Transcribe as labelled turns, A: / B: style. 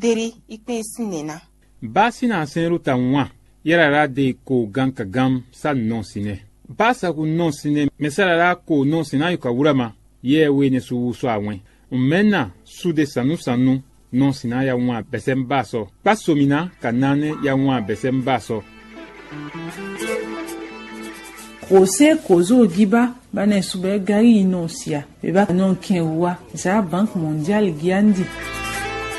A: deri ikpe sinena.
B: Basi na senru ta nwa yarara de ko ganka gam sa non sine. Basa ku non sine mesarara ko non sina yuka wurama ye we ne su so awen. Umena su de sanu sanu non sina ya nwa besem baso. Pasomina kanane ya nwa besem baso.
C: Kose kozo giba bana sube gari inosia. Beba non kenwa za Banque mondiale giandi.